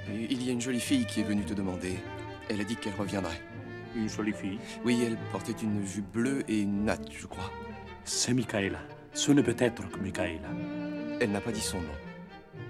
Et il y a une jolie fille qui est venue te demander. Elle a dit qu'elle reviendrait. Une jolie fille. Oui, elle portait une jupe bleue et une natte, je crois. C'est Michaela. Ce ne peut être que Michaela. Elle n'a pas dit son nom.